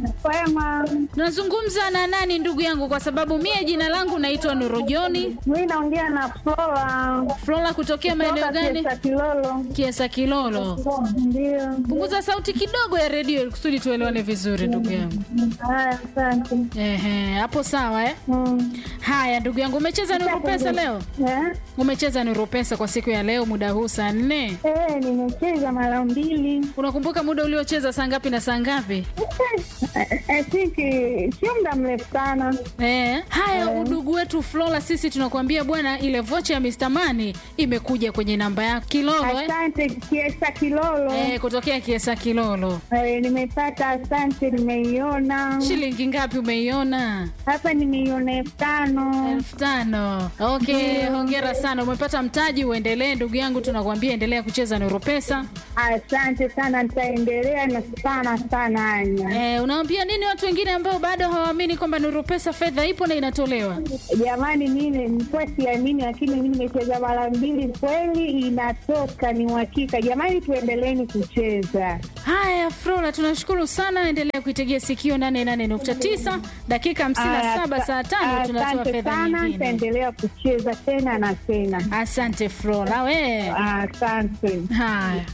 Kwema. Tunazungumza na nani ndugu yangu, kwa sababu mie jina langu naitwa Nurujoni. Mimi naongea na Flora. Flora kutokea maeneo gani? Kiesa Kilolo. Kiesa Kilolo. Ndio. Punguza sauti kidogo ya redio ili kusudi tuelewane vizuri ndugu yangu. Haya, asante. Hapo sawa Haya ndugu yangu, umecheza Nuru Pesa leo? Umecheza Nuru Pesa kwa siku ya leo muda huu saa 4? Nimecheza mara 2. Unakumbuka muda uliocheza saa ngapi na saa ngapi? Sio muda mrefu sana. Haya, udugu wetu Flora, sisi tunakuambia bwana, ile vocha ya Mr. Money imekuja kwenye namba yako Kilolo. Asante, Kiesa Kilolo. Kutokea Kiesa Kilolo. Nimepata, asante, nimeiona. Shilingi ngapi umeiona? Hapa nimeiona 5,000. 5,000. Okay, hongera sana. Umepata mtaji, uendelee ndugu yangu, tunakuambia endelea kucheza Nuru Pesa. Asante sana, nitaendelea na sana Anya. Unawaambia nini watu wengine ambao bado hawaamini kwamba Nuru Pesa fedha ipo na inatolewa? Jamani, mimi nilikuwa siamini, lakini mimi nimecheza mara 2, kweli inatoka, ni uhakika. Jamani, tuendeleeni kucheza. Haya Flora, tunashukuru sana, endelea kuitegea sikio 88.9. Dakika 57 saa 5 tunatoa fedha nyingine. Nitaendelea kucheza tena na tena. Asante Flora we. Asante. Haya.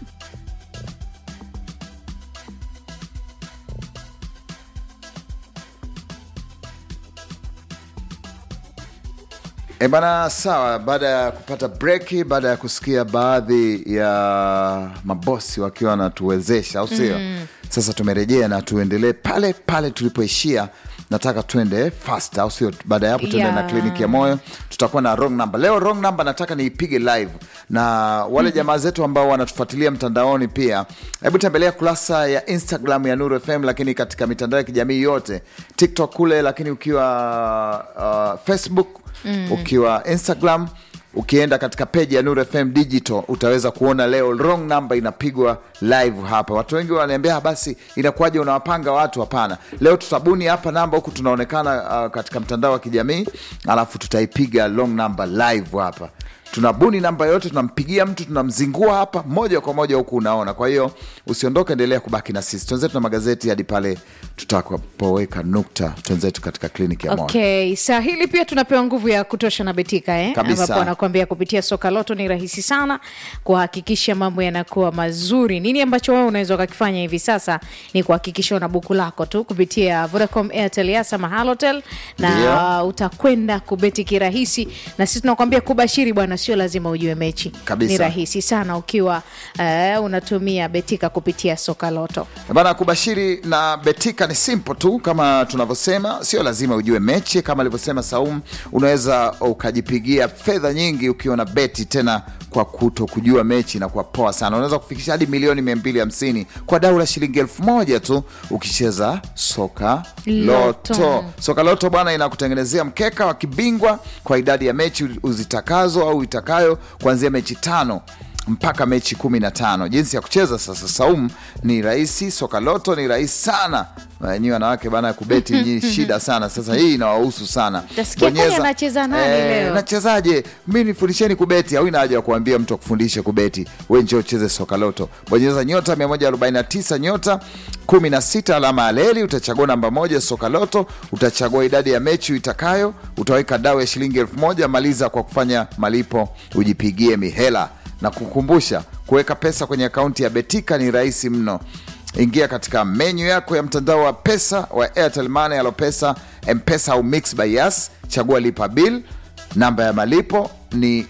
Bana, sawa, baada ya kupata break, baada ya kusikia baadhi ya mabosi wakiwa wanatuwezesha, au sio? Sasa tumerejea na tuendelee pale pale tulipoishia. Nataka tuende fast, au sio? Baada ya hapo tuende na kliniki ya moyo. Tutakuwa na wrong number. Leo wrong number nataka niipige live. Na wale jamaa zetu ambao wanatufuatilia mtandaoni pia, hebu tembelea kurasa ya Instagram ya Nuru FM, lakini katika mitandao ya kijamii yote, TikTok kule, lakini ukiwa Facebook, ukiwa Instagram, ukienda katika page ya Nuru FM Digital, utaweza kuona leo wrong number inapigwa live hapa. Watu wengi wananiambia basi inakuwaje unawapanga watu? Hapana. Leo tutabuni hapa namba huku tunaonekana katika mtandao wa kijamii, alafu tutaipiga wrong number live hapa. Tunabuni namba yote, tunampigia mtu, tunamzingua hapa moja kwa moja huku unaona. Kwa hiyo usiondoke, endelea kubaki na sisi. Tuanze na magazeti hadi pale tutakapoweka nukta. Tuanze katika kliniki ya moyo. Okay, saa hili pia tunapewa nguvu ya kutosha na Betika ambapo anakuambia kupitia soka loto ni rahisi sana kuhakikisha mambo yanakuwa mazuri. Nini ambacho wewe unaweza kukifanya hivi sasa ni kuhakikisha una buku lako tu kupitia Vodacom, Airtel, Yasa, Mahalotel na utakwenda kubeti kirahisi, na sisi tunakuambia kubashiri bwana, sio lazima ujue mechi. Kabisa. Ni rahisi sana ukiwa unatumia Betika kupitia soka loto. Bana, kubashiri na Betika ni simple tu kama tunavyosema, sio lazima ujue mechi. Kama alivyosema Saum, unaweza ukajipigia fedha nyingi ukiwa na beti, tena kwa kuto kujua mechi na kwa poa sana. Unaweza kufikisha hadi milioni 250 kwa dau la shilingi 1,000 tu ukicheza soka loto. Soka loto bwana inakutengenezea mkeka wa kibingwa kwa idadi ya mechi uzitakazo au itakayo, kuanzia mechi 5 mpaka mechi 15. Jinsi ya kucheza sasa, Saum, ni rahisi. Soka loto ni rahisi sana. Nyinyi wanawake bana, kubeti ni shida sana. Sasa hii inawahusu sana. Bonyeza anacheza nani leo? Nachezaje? Mimi nifundisheni kubeti. Au ina haja ya kuambia mtu akufundishe kubeti? Wewe njoo ucheze soka loto. Bonyeza nyota 149 nyota 16 alama ya leli, utachagua namba 1 soka loto, utachagua idadi ya mechi itakayo, utaweka dau ya shilingi 1,000. Maliza kwa kufanya malipo, ujipigie mihela. Na kukumbusha, kuweka pesa kwenye akaunti ya Betika ni rahisi mno. Ingia katika menu yako ya mtandao wa pesa wa Airtel Money, Alopesa, M-Pesa au Mix by Yas. Chagua lipa bill. Namba ya malipo ni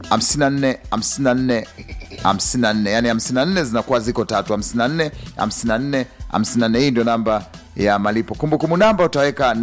54 54 54. Yani 54 zinakuwa ziko 3. 54 54 54. Hii ndio namba ya malipo. Kumbukumbu namba utaweka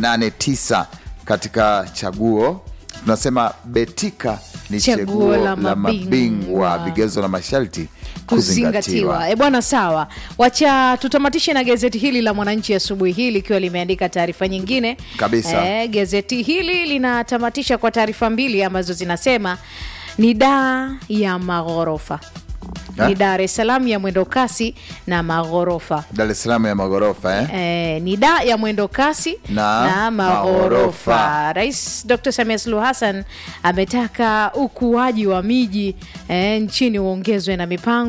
889 katika chaguo. Tunasema Betika ni chaguo la mabingwa. Vigezo na masharti kuzingatiwa. Bwana, sawa. Wacha tutamatishe na gazeti hili la Mwananchi asubuhi hii likiwa limeandika taarifa nyingine kabisa. Gazeti hili linatamatisha kwa taarifa 2 ambazo zinasema ni daa ya maghorofa. Ni Dar es Salaam ya mwendo kasi na maghorofa. Dar es Salaam ya maghorofa ni da ya mwendo kasi na maghorofa. Rais Dr. Samia Suluhu Hassan ametaka ukuaji wa miji nchini uongezwe na mipango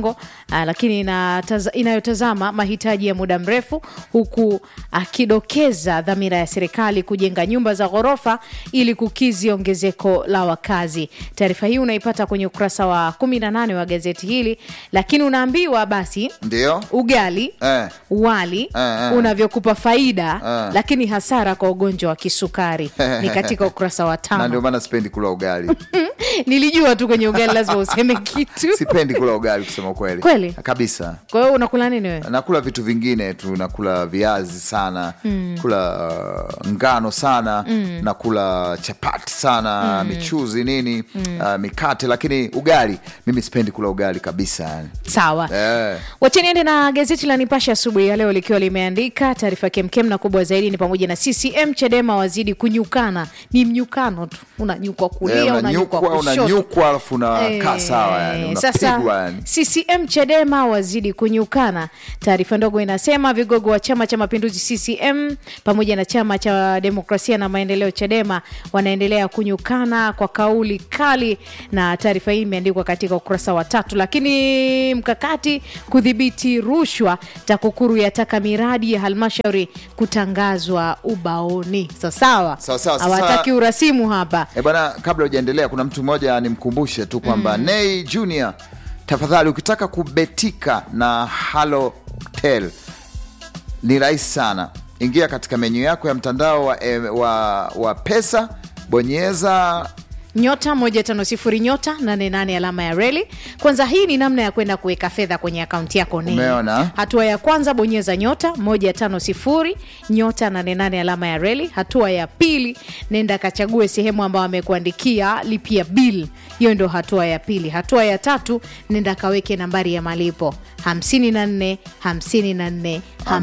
lakini inayotazama mahitaji ya muda mrefu, huku akidokeza dhamira ya serikali kujenga nyumba za ghorofa ili kukizi ongezeko la wakazi. Taarifa hii unaipata kwenye ukurasa wa 18 wa gazeti hili, lakini unaambiwa basi ndio ugali wali unavyokupa faida lakini hasara kwa ugonjwa wa kisukari ni katika ukurasa wa 5. Na ndio maana sipendi kula ugali. Nilijua tu kwenye ugali lazima useme kitu. Sipendi kula ugali kusema kweli. Kweli? Kabisa. Kwa hiyo unakula nini wewe? Nakula vitu vingine tu, nakula viazi sana, kula ngano sana, nakula chapati sana, michuzi nini, mikate, lakini ugali mimi sipendi kula ugali kabisa yani. Sawa. Wacha niende na gazeti la Nipashe asubuhi ya leo likiwa limeandika taarifa kemkem na kubwa zaidi ni pamoja na CCM Chadema wazidi kunyukana. Ni mnyukano tu. Unanyukwa kulia, unanyukwa kushoto. Unanyukwa alafu unakaa sawa yani. Unapigwa yani. CCM Chadema wazidi kunyukana. Taarifa ndogo inasema vigogo wa Chama cha Mapinduzi CCM pamoja na Chama cha Demokrasia na Maendeleo Chadema wanaendelea kunyukana kwa kauli kali, na taarifa hii imeandikwa katika ukurasa wa 3. Lakini mkakati kudhibiti rushwa, TAKUKURU yataka miradi ya halmashauri kutangazwa ubaoni. Sawa. Hawataki urasimu hapa. Bwana, kabla hujaendelea kuna mtu mmoja nimkumbushe tu kwamba Nay Junior, tafadhali ukitaka kubetika na Halotel ni rahisi sana. Ingia katika menyu yako ya mtandao wa pesa, bonyeza *150 *88 alama ya reli. Kwanza hii ni namna ya kwenda kuweka fedha kwenye akaunti yako nini. Umeona? Hatua ya kwanza bonyeza *150 *88 alama ya reli. Hatua ya pili nenda kachague sehemu ambayo amekuandikia lipia bill. Hiyo ndio hatua ya pili. Hatua ya tatu nenda kaweke nambari ya malipo 54 54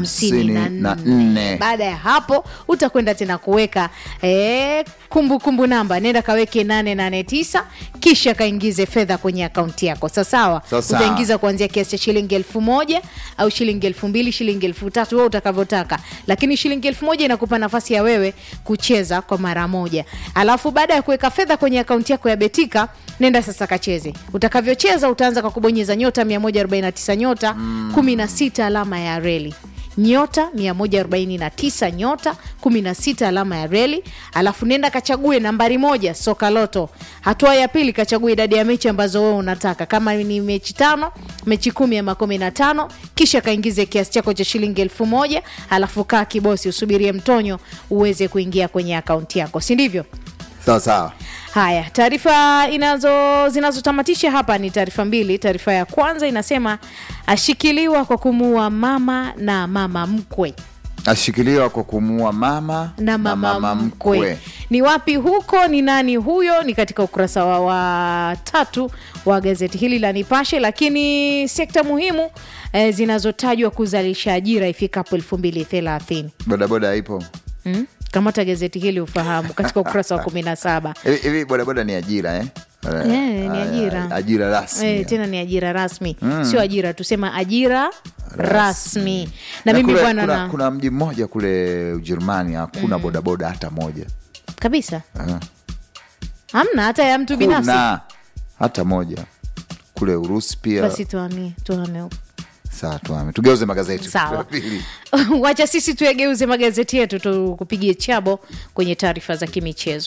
54. Baada ya hapo utakwenda tena kuweka kumbukumbu namba, nenda kaweke 889 kisha kaingize fedha kwenye akaunti yako. Sawa. Utaingiza kuanzia kiasi cha shilingi 1000 au shilingi 2000, shilingi 3000 wewe utakavyotaka. Lakini shilingi 1000 inakupa nafasi ya wewe kucheza kwa mara moja. Alafu baada ya kuweka fedha kwenye akaunti yako ya Betika, nenda sasa kacheze. Utakavyocheza utaanza kwa kubonyeza *149 *16 alama ya reli. *149 *16 alama ya reli. Alafu nenda kachague nambari 1 soka loto. Hatua ya pili kachague idadi ya mechi ambazo wewe unataka. Kama ni mechi 5, mechi 10 ama 15, kisha kaingize kiasi chako cha shilingi 1000, alafu kaa kibosi usubirie mtonyo uweze kuingia kwenye akaunti yako. Si ndivyo? Sawa. Haya, taarifa zinazotamatisha hapa ni taarifa mbili. Taarifa ya kwanza inasema ashikiliwa kwa kumuua mama na mama mkwe. Ashikiliwa kwa kumuua mama na mama mkwe. Ni wapi huko, ni nani huyo? Ni katika ukurasa wa 3 wa gazeti hili la Nipashe. Lakini sekta muhimu zinazotajwa kuzalisha ajira ifikapo 2030. Bodaboda ipo. Kamata gazeti hili ufahamu katika ukurasa wa 17. Hivi bodaboda ni ajira ni ajira. Ajira rasmi. Tena ni ajira rasmi. Sio ajira, tusema ajira rasmi. Na mimi bwana kuna mji mmoja kule Ujerumani hakuna bodaboda hata moja. Kabisa. Hamna hata ya mtu binafsi. Kuna hata moja. Kule Urusi pia. Basi tuhamie huko. Sawa, tugeuze magazeti. Sawa. Wacha sisi tuyageuze magazeti yetu, tukupigie chabo kwenye taarifa za kimichezo.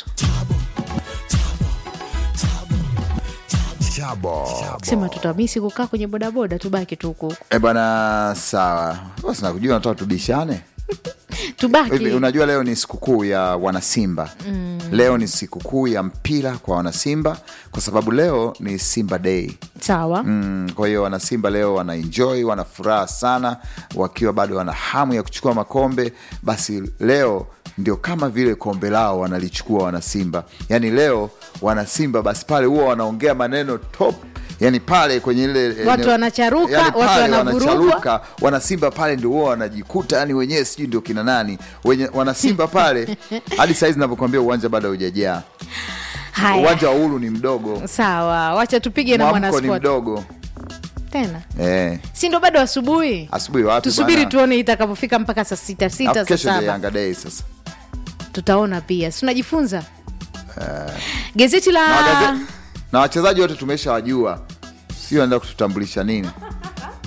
Chabo. Sema tutamisi kukaa kwenye bodaboda, tubaki tu huko. Bwana sawa. Basi nakujua nataka tubishane. Tubaki. Unajua leo ni sikukuu ya wanasimba. Leo ni sikukuu ya mpira kwa wanasimba kwa sababu leo ni Simba Day. Sawa. Kwa hiyo wanasimba leo wana enjoy, wana furaha sana wakiwa bado wana hamu ya kuchukua makombe. Basi leo ndio kama vile kombe lao wanalichukua wanasimba. Yani leo wanasimba basi pale huwa wanaongea maneno top. Yani pale kwenye ile watu wanacharuka, yani watu wanavurugwa. Wanasimba pale ndio wao wanajikuta yani wenyewe sijui ndio kina nani. Wanasimba pale hadi saizi ninavyokuambia uwanja bado hujajaa. Uwanja wa Uhuru ni mdogo. Sawa, wacha tupige na mwana sport. Ni mdogo. Tena. Si ndo bado asubuhi? Asubuhi watu tusubiri tuone itakapofika mpaka saa 6 saa 7. Kesho ndio Yanga Day sasa. Tutaona pia. Si tunajifunza. Gazeti la na wachezaji wote tumeshawajua. Sio anaenda kututambulisha nini.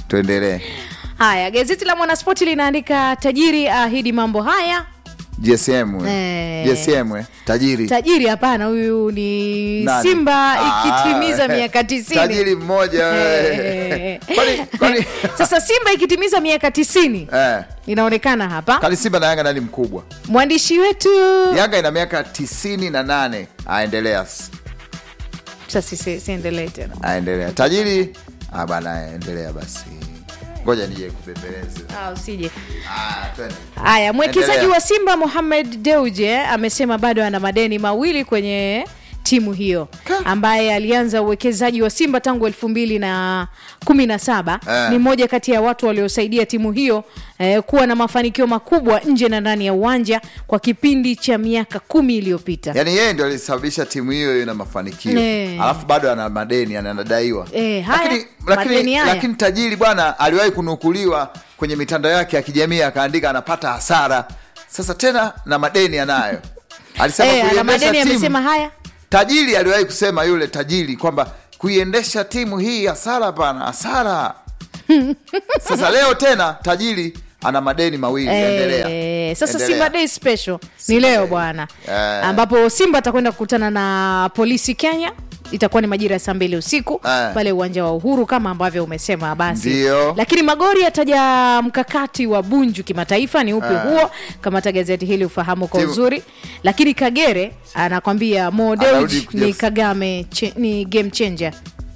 tuendelee. Haya, gazeti la Mwanaspoti linaandika tajiri ahidi mambo haya. GSM tajiri Hapana, huyu ni nani? Simba ikitimiza miaka 90. Tajiri mmoja kwani sasa Simba ikitimiza miaka 90 inaonekana hapa. Kali Simba na Yanga nani mkubwa? Mwandishi wetu Yanga ina miaka 98. Aendelea sasa, siendelee tena. Aendelea tajiri bana, endelea basi. Ngoja nije kupepeleze. Usije. Twende. Haya, mwekezaji wa Simba Mohamed Dewji amesema bado ana madeni mawili kwenye timu hiyo, ambaye alianza uwekezaji wa Simba tangu 2017. Ni mmoja kati ya watu waliosaidia timu hiyo kuwa na mafanikio makubwa nje na ndani ya uwanja kwa kipindi cha miaka 10 iliyopita. Yaani yeye ndio alisababisha timu hiyo iwe na mafanikio. Alafu bado ana madeni, anadaiwa. Lakini tajiri bwana aliwahi kunukuliwa kwenye mitandao yake ya kijamii akaandika anapata hasara. Sasa tena na madeni anayo. Alisema kuiendesha timu. Amesema haya. Tajiri aliwahi kusema yule tajiri kwamba kuiendesha timu hii hasara bana, hasara. Sasa leo tena tajiri ana madeni mawili. Endelea. Sasa Simba Day special ni leo bwana, ambapo Simba atakwenda kukutana na Polisi Kenya. Itakuwa ni majira ya saa 2 usiku pale uwanja wa Uhuru kama ambavyo umesema basi. Dio. Lakini Magori ataja mkakati wa Bunju kimataifa, ni upi huo? Kama gazeti hili ufahamu kwa uzuri. Lakini Kagere anakwambia Mo Dewji ni Kagame ni game changer.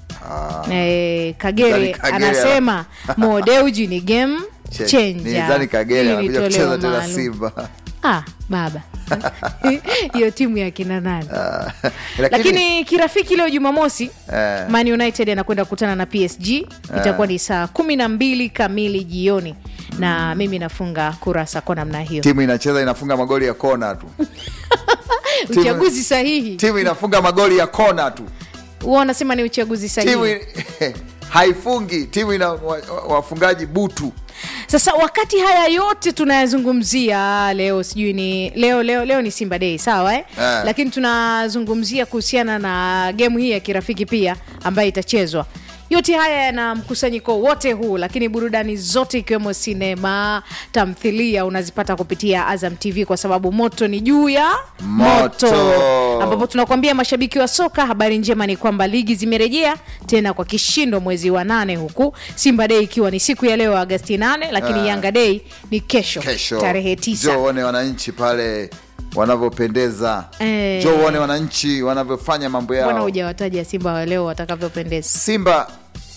Kagere anasema Mo Dewji ni game changer. Nidhani Kagere anakuja kucheza tena Simba. Baba. Hiyo timu ya kina nani? Lakini kirafiki leo Jumamosi, Man United anakwenda kukutana na PSG. Itakuwa ni saa 12 kamili jioni. Na mimi nafunga kurasa kwa namna hiyo. Timu inacheza inafunga magoli ya kona tu. Uchaguzi sahihi. Timu inafunga magoli ya kona tu. Wao wanasema ni uchaguzi sahihi. Timu haifungi, timu ina wafungaji butu. Sasa wakati haya yote tunayazungumzia leo, sijui ni leo ni Simba Day, sawa lakini tunazungumzia kuhusiana na game hii ya kirafiki pia ambayo itachezwa. Yote haya yana mkusanyiko wote huu, lakini burudani zote ikiwemo sinema, tamthilia unazipata kupitia Azam TV, kwa sababu moto ni juu ya moto. Ambapo tunakwambia mashabiki wa soka, habari njema ni kwamba ligi zimerejea tena kwa kishindo mwezi wa 8, huku Simba Day ikiwa ni siku ya leo Agosti 8, lakini Yanga Day ni kesho. Tarehe 9. Njoo uone wananchi pale wanavyopendeza. Njoo uone wananchi wanavyofanya mambo yao. Bwana hujawataja Simba wa leo watakavyopendeza. Simba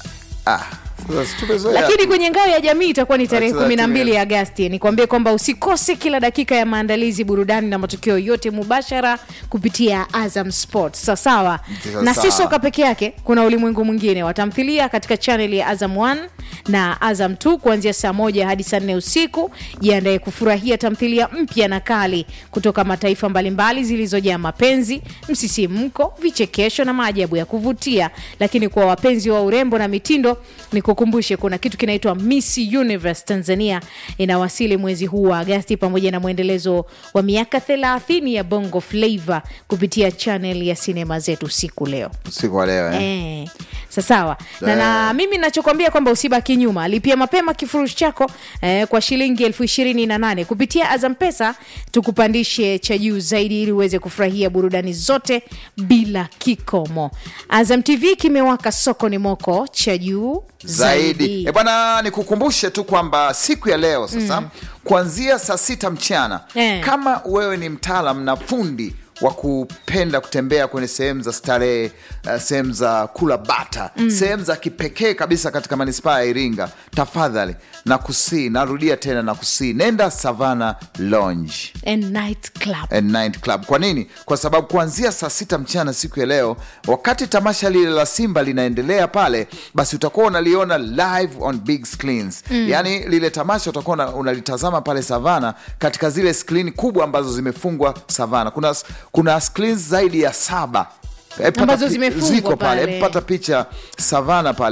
lakini kwenye ngao ya jamii itakuwa ni tarehe 12 Agosti. Nikwambie kwamba usikose kila dakika ya maandalizi, burudani na matukio yote mubashara kupitia Azam Sports. Sawa. Na si soka peke yake, kuna ulimwengu mwingine watamthilia katika channel ya Azam 1 na Azam 2 kuanzia saa 1 hadi saa 4 usiku. Jiandae kufurahia tamthilia mpya na kali kutoka mataifa mbalimbali zilizojaa mapenzi, msisimko, vichekesho na maajabu ya kuvutia. Lakini kwa wapenzi wa urembo na mitindo, nikukumbushe kuna kitu kinaitwa Miss Universe Tanzania inawasili mwezi huu wa Agosti, pamoja na muendelezo wa miaka 30 ya Bongo Flava kupitia channel ya sinema zetu usiku wa leo. Sawa. Na mimi ninachokwambia kwamba usibaki nyuma, lipia mapema kifurushi chako kwa shilingi 28,000 kupitia Azam Pesa, tukupandishe cha juu zaidi ili uweze kufurahia burudani zote bila kikomo. Azam TV kimewaka, soko ni moko cha juu zaidi. Bwana, nikukumbushe tu kwamba siku ya leo sasa kuanzia saa 6 mchana kama wewe ni mtaalamu na fundi wa kupenda kutembea kwenye sehemu za starehe, sehemu za kula bata, sehemu za kipekee kabisa katika manispaa ya Iringa, tafadhali narudia tena nenda Savannah Lounge and Night Club. Kwa nini? Kwa sababu kuanzia saa 6 mchana siku ya leo, wakati tamasha lile la Simba linaendelea pale, basi utakuwa unaliona live on big screens. Yani lile tamasha utakuwa unalitazama pale Savannah katika zile screen kubwa ambazo zimefungwa Savannah. Kuna screens zaidi ya 7 ambazo zimefungwa pale. Pata picha Savannah pale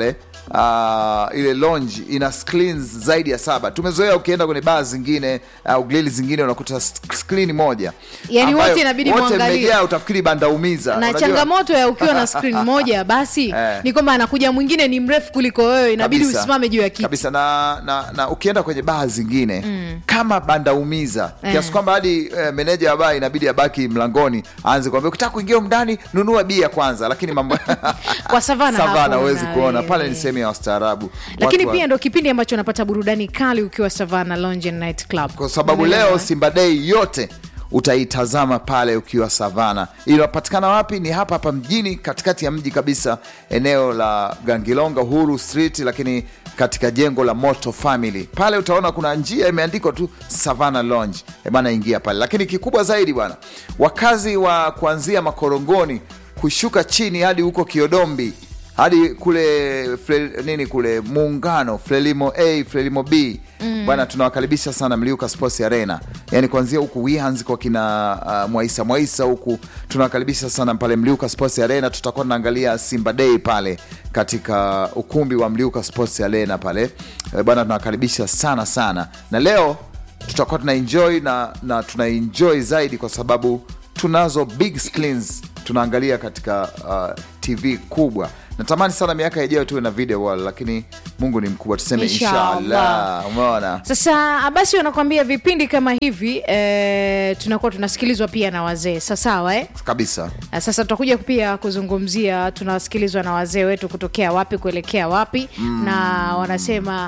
ile lounge ina screens zaidi ya 7. Tumezoea ukienda kwenye baa zingine au grill zingine unakuta screen moja, yani wote inabidi muangalie, wote utafikiri bandaumiza. Na changamoto ya ukiwa na screen moja basi ni kwamba anakuja mwingine ni mrefu kuliko wewe, inabidi usimame juu ya kiti kabisa. Na ukienda kwenye baa zingine kama bandaumiza kiasi kwamba hadi meneja wa baa inabidi abaki mlangoni aanze kuambia ukitaka kuingia ndani nunua bia kwanza, lakini mambo kwa Savana huwezi kuona pale, ni sehemu ya ustaarabu. Lakini pia ndio kipindi ambacho unapata burudani kali ukiwa Savana Lounge and Night Club, kwa sababu leo Simba Day yote utaitazama pale ukiwa Savana. Inapatikana wapi? Ni hapa hapa mjini, katikati ya mji kabisa, eneo la Gangilonga Uhuru Street, lakini katika jengo la Moto Family. Pale utaona kuna njia imeandikwa tu Savana Lounge. Bwana, ingia pale. Lakini kikubwa zaidi bwana, wakazi wa kuanzia Makorongoni kushuka chini hadi huko Kiodombi hadi kule kule Muungano, Frelimo A, Frelimo B. Bwana, tunawakaribisha sana Mliuka Sports Arena. Yani kuanzia huku Wihanzi kwa kina Mwaisa huku, tunawakaribisha sana pale Mliuka Sports Arena. Tutakuwa tunaangalia Simba Day pale katika ukumbi wa Mliuka Sports Arena pale. Bwana, tunawakaribisha sana sana. Na leo tutakuwa tunaenjoy na tunaenjoy zaidi kwa sababu tunazo big screens tunaangalia katika TV kubwa. Natamani sana miaka ijayo tuwe na video wall, lakini Mungu ni mkubwa, tuseme inshallah. Umeona? Sasa basi wanakuambia vipindi kama hivi tunakuwa tunasikilizwa pia na wazee. Sawa kabisa. Sasa tutakuja pia kuzungumzia tunasikilizwa na wazee wetu kutokea wapi kuelekea wapi, na wanasema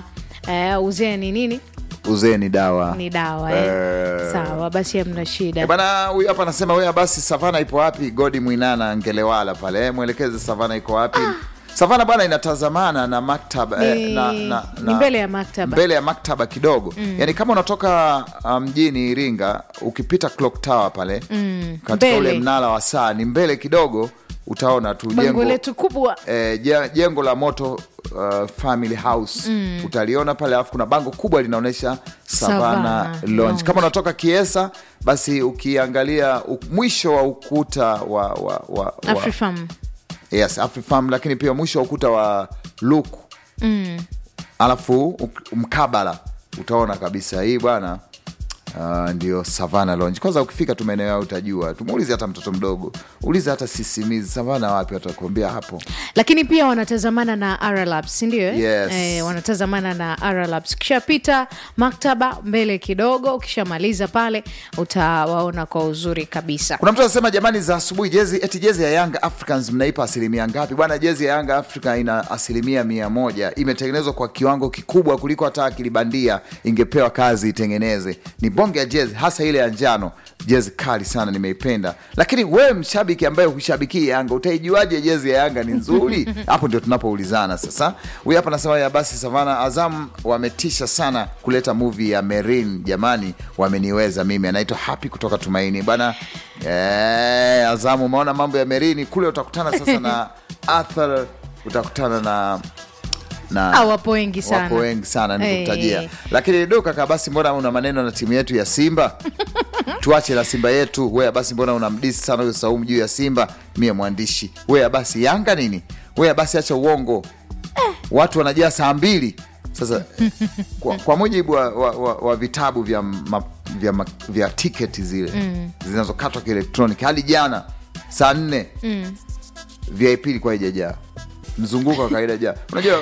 uzee ni nini? Uzee ni dawa. Ni dawa sawa, basi hamna shida. Bana, huyu hapa anasema wewe basi Savana ipo wapi? Godi Mwinana Ngelewala pale. Mwelekeze Savana iko wapi? Savana bwana inatazamana na maktaba na mbele ya maktaba. Mbele ya maktaba kidogo. Yani kama unatoka mjini Iringa ukipita Clock Tower pale katika ule mnala wa saa ni mbele kidogo, utaona tu jengo letu kubwa. Jengo la Moto Family House utaliona pale, alafu kuna bango kubwa linaonyesha Savana Lounge. Kama unatoka Kiesa basi ukiangalia mwisho wa ukuta wa Afrifarm. Yes, Afrifarm, lakini pia mwisho wa ukuta wa Luku. Alafu mkabala utaona kabisa hii bwana ndio Savana Lounge. Kwanza ukifika tu maeneo yao utajua. Tumuulize hata mtoto mdogo. Uliza hata sisimizi Savana wapi, atakwambia hapo. Lakini pia wanatazamana na R-Labs, ndio Yes. Wanatazamana na R-Labs. Ukishapita maktaba mbele kidogo, ukishamaliza pale utawaona kwa uzuri kabisa. Kuna mtu anasema jamani, za asubuhi jezi ya Young Africans mnaipa asilimia ngapi? Bwana, jezi ya Young Africa ina asilimia 100. Imetengenezwa kwa kiwango kikubwa kuliko hata akili bandia ingepewa kazi itengeneze. Ni bonge ya jezi, hasa ile ya njano. Jezi kali sana, nimeipenda. Lakini wewe mshabiki ambaye hushabiki Yanga, utaijuaje jezi ya Yanga ni nzuri? Hapo ndio tunapoulizana sasa. Huyu hapa anasema ya basi Savana, Azam wametisha sana kuleta movie ya Marine. Jamani, wameniweza mimi. Anaitwa Happy kutoka Tumaini. Bana, Azam, umeona mambo ya Marine kule, utakutana sasa na Arthur, utakutana na wapo wengi sana nikutajia. Lakini Duka basi, mbona una maneno na timu yetu ya Simba? Tuache la Simba yetu. Wewe basi mbona unamdisi sana huyo Saumu juu ya Simba? Mie mwandishi. Wewe basi Yanga nini? Wewe basi acha uongo. Watu wanajia saa 2. Sasa kwa mujibu wa vitabu vya tiketi zile zinazokatwa kielektroniki, hadi jana saa 4 VIP ilikuwa haijajaa. Mzunguko wa kawaida jaa. Unajua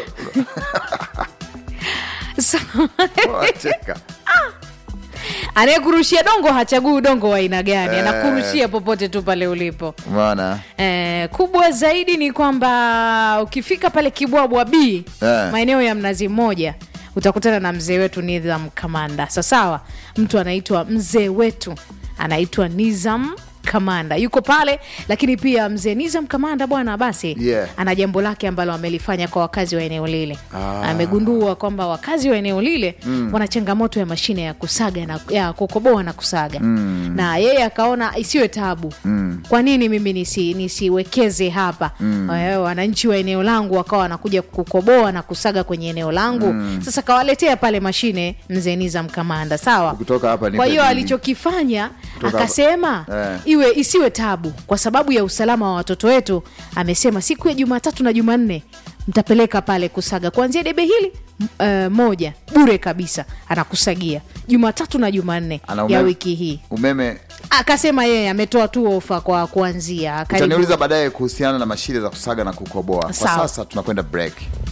anayekurushia dongo hachagui udongo wa aina gani, anakurushia popote tu pale ulipo. Umeona? Kubwa zaidi ni kwamba ukifika pale Kibwabwa B, maeneo ya Mnazi Mmoja, utakutana na mzee wetu Nizam Kamanda. Sawa, mtu anaitwa mzee wetu, anaitwa Nizam Kamanda, yuko pale. Lakini pia mzee Nizam Kamanda bwana basi ana jambo lake ambalo amelifanya kwa wakazi wa eneo lile. Amegundua kwamba wakazi wa eneo lile wana changamoto ya mashine ya kusaga na ya kukoboa na kusaga. Na yeye akaona isiwe tabu. Kwa nini mimi nisiwekeze hapa? Wananchi wa eneo langu wakawa wanakuja kukoboa na kusaga kwenye eneo langu. Sasa kawaletea pale mashine mzee Nizam Kamanda. Sawa. Kwa hiyo alichokifanya akasema isiwe tabu kwa sababu ya usalama wa watoto wetu. Amesema siku ya Jumatatu na Jumanne mtapeleka pale kusaga kuanzia debe hili moja bure kabisa, anakusagia Jumatatu na Jumanne ya wiki hii. Umeme akasema yeye ametoa tu ofa kwa kuanzia. Utaniuliza baadaye kuhusiana na mashine za kusaga na kukoboa. Kwa sasa tunakwenda break.